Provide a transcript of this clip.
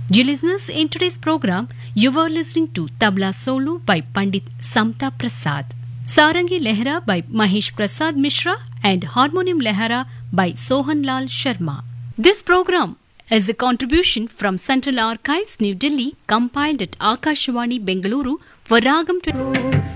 Dear listeners, in today's program, you were listening to Tabla Solo by Pandit Samta Prasad, Sarangi Lehra by Mahesh Prasad Mishra, and Harmonium Lehra by Sohan Lal Sharma. This program is a contribution from Central Archives, New Delhi, compiled at Akashvani, Bengaluru for Ragam 20.